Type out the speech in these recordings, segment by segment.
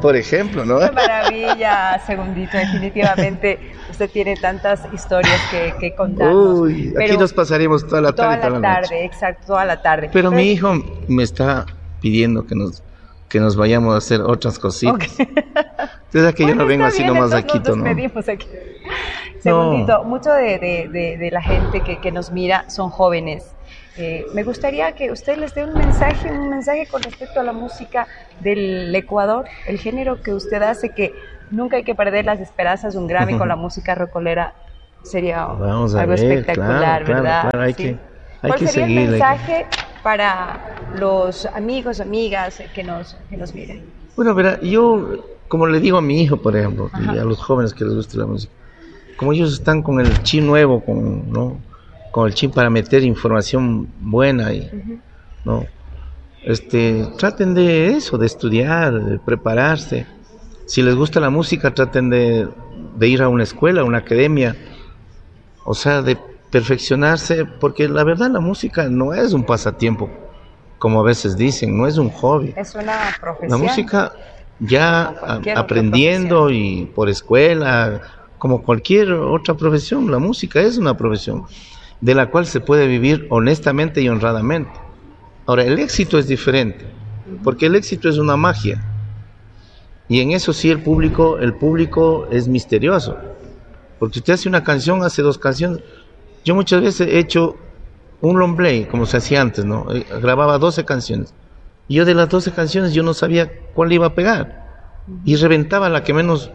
por ejemplo, ¿no? Qué maravilla, Segundito, definitivamente usted tiene tantas historias que contarnos. Uy, aquí nos pasaríamos toda la tarde. Toda la tarde, exacto, toda la tarde. Pero mi hijo me está pidiendo que nos vayamos a hacer otras cositas. Okay. Entonces que yo no vengo así nomás aquí, ¿no? Nos despedimos aquí. Segundito, mucho de la gente que nos mira son jóvenes. Me gustaría que usted les dé un mensaje con respecto a la música del Ecuador, el género que usted hace, que nunca hay que perder las esperanzas. Un Grammy con la música rocolera sería algo espectacular, claro, ¿verdad? Claro, hay ¿Sí? que ¿Cuál sería seguir, el mensaje para los amigos, amigas que nos miren? Bueno, verá, yo, como le digo a mi hijo, por ejemplo, y a los jóvenes que les gusta la música, como ellos están con el chip nuevo, con el chip para meter información buena y, ¿no? Traten de eso, de estudiar, de prepararse. Si les gusta la música, traten de ir a una escuela, a una academia, o sea, de perfeccionarse, porque la verdad la música no es un pasatiempo, como a veces dicen, no es un hobby. Es una profesión. La música ya aprendiendo y por escuela, como cualquier otra profesión, la música es una profesión de la cual se puede vivir honestamente y honradamente. Ahora, el éxito es diferente, porque el éxito es una magia, y en eso sí el público es misterioso, porque usted hace una canción, hace 2 canciones. Yo muchas veces he hecho un long play, como se hacía antes, ¿no? Grababa 12 canciones, y yo de las 12 canciones yo no sabía cuál iba a pegar, y reventaba la que menos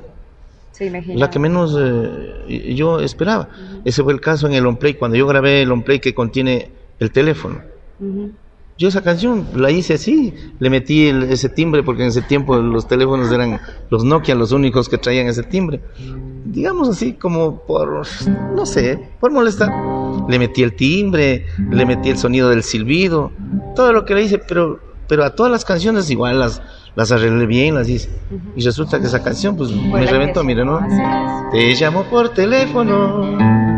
yo esperaba. Ese fue el caso en el long play, cuando yo grabé el long play que contiene el teléfono. Yo esa canción la hice así, le metí ese timbre, porque en ese tiempo los teléfonos eran los Nokia, los únicos que traían ese timbre. Digamos así, como por molestar. Le metí el timbre, le metí el sonido del silbido, todo lo que le hice, pero a todas las canciones igual las arreglé bien, las hice. Y resulta que esa canción pues me reventó, mire, ¿no? Te llamo por teléfono.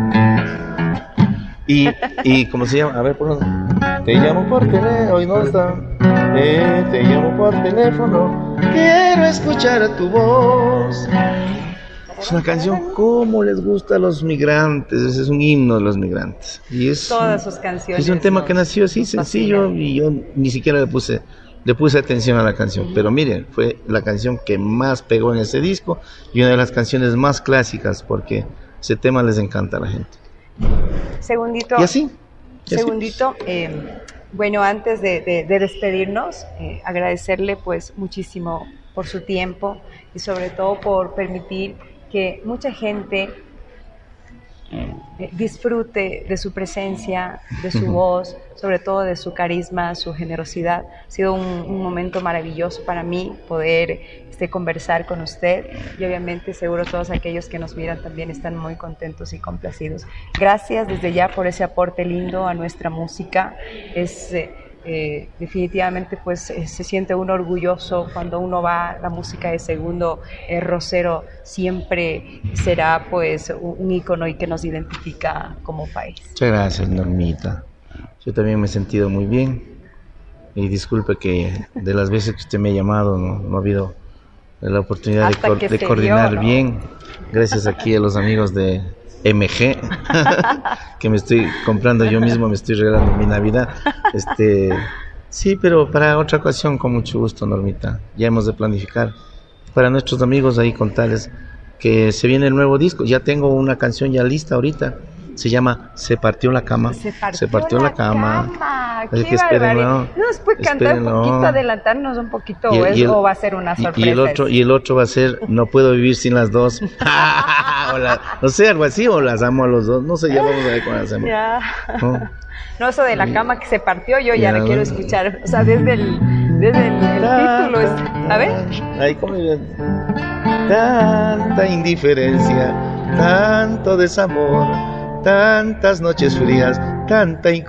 Y ¿cómo se llama? A ver, por te llamo por teléfono, hoy no está. Te llamo por teléfono, quiero escuchar tu voz. Es una canción como les gusta a los migrantes, es un himno de los migrantes. Y es todas sus canciones. Es un tema que nació así sencillo, y yo ni siquiera le puse atención a la canción, pero miren, fue la canción que más pegó en ese disco y una de las canciones más clásicas, porque ese tema les encanta a la gente. Segundito. Y así. Segundito, bueno, antes de despedirnos, agradecerle pues muchísimo por su tiempo y sobre todo por permitir que mucha gente disfrute de su presencia, de su voz, sobre todo de su carisma, su generosidad. Ha sido un momento maravilloso para mí poder conversar con usted, y obviamente seguro todos aquellos que nos miran también están muy contentos y complacidos. Gracias desde ya por ese aporte lindo a nuestra música. Definitivamente pues se siente uno orgulloso cuando uno va. La música de Segundo Rosero siempre será pues un ícono y que nos identifica como país. Muchas gracias, Normita. Yo también me he sentido muy bien, y disculpe que de las veces que usted me ha llamado no ha habido la oportunidad de coordinar bien. Gracias aquí a los amigos de MG que me estoy comprando yo mismo, me estoy regalando mi Navidad. Sí, pero para otra ocasión con mucho gusto, Normita. Ya hemos de planificar para nuestros amigos ahí, contarles que se viene el nuevo disco. Ya tengo una canción ya lista ahorita. Se llama Se partió la cama. Se partió la cama. Así que esperen, ¿no? ¿Nos puede cantar un poquito, adelantarnos un poquito, o va a ser una sorpresa? Y el otro va a ser No puedo vivir sin las dos. No sé, algo así, o las amo a los dos. No sé, ya vamos a ver cómo hacemos. No, eso de la cama que se partió, yo ya la quiero escuchar. O sea, desde el título. A ver. Ahí como tanta indiferencia, tanto desamor, tantas noches frías, tanta